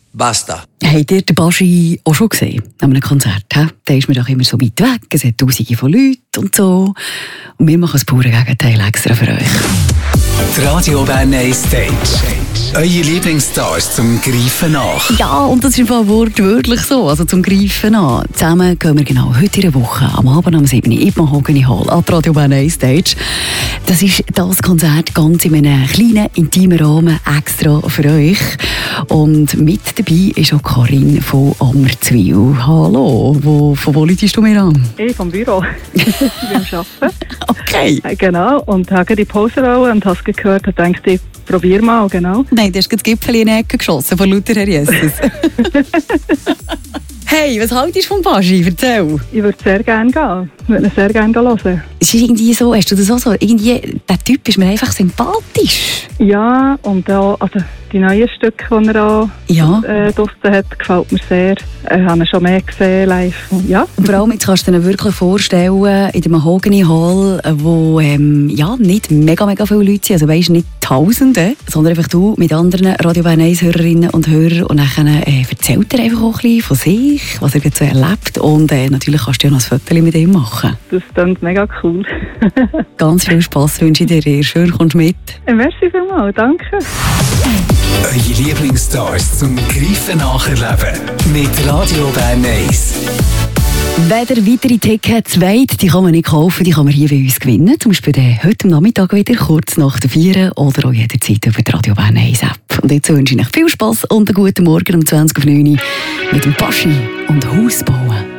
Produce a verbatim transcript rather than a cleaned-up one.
Basta. Habt ihr den Baschi auch schon gesehen? An einem Konzert? He? Da ist man doch immer so weit weg, es hat tausende von Leuten und so. Und wir machen das pure Gegenteil extra für euch. Die Radio Bern Stage. Eure Lieblingsstars zum Greifen nach. Ja, und das ist im Fall wortwörtlich so, also zum Greifen an. Zusammen gehen wir genau heute in der Woche, am Abend am sieben Uhr, in die Mahogany Hall, an die Radio Bern Stage. Das ist das Konzert ganz in einem kleinen, intimen Rahmen, extra für euch. Und mit dabei ist auch Karin von Ammerzwil. Hallo, wo, von wo läutest du mir an? Ich vom Büro. Ich bin am Arbeiten. Okay. Genau, und habe die Pause und habe es gehört und dachte, ich probiere mal, genau. Nein, du hast das Gipfel in die Ecke geschossen von Luther Herr Jesus. Hey, was haltest du vom Baschi? Erzähl. Ich würde sehr gerne gehen. Ich würde ihn sehr gerne hören. Es ist irgendwie so, hast du das auch so? Irgendwie, der Typ ist mir einfach sympathisch. Ja, und auch, also die neuen Stücke, die er auch Ja. äh, draussen hat, gefällt mir sehr. Ich habe ihn schon mehr gesehen live. Ja. Und vor allem, jetzt kannst du dir wirklich vorstellen, in der Mahogany Hall, wo ähm, ja, nicht mega, mega viele Leute sind, also weisst, nicht Tausende, sondern einfach du mit anderen Radio Bern eins Hörerinnen und Hörern und dann äh, erzählt er einfach auch ein bisschen von sich, was er gerade so erlebt und äh, natürlich kannst du ja noch ein Foto mit ihm machen. Das klingt mega cool. Ganz viel Spass wünsche ich dir. Schön, kommst du mit. Merci vielmals, danke. Eure Lieblingsstars zum Greifen nacherleben. Mit Radio Bern eins. Weder weitere Tickets weit, die kann man nicht kaufen, die kann man hier bei uns gewinnen. Zum Beispiel heute Nachmittag wieder, kurz nach der vier oder auch jederzeit über die Radio Bern eins App. Und jetzt wünsche ich euch viel Spass und einen guten Morgen um zwanzig Uhr neun mit dem Baschi und Haus bauen.